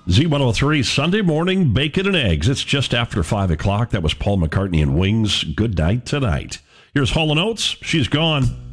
Z103, Sunday morning, bacon and eggs. It's just after 5 o'clock. That was Paul McCartney and Wings. Good night tonight. Here's Hall & Oates. She's gone.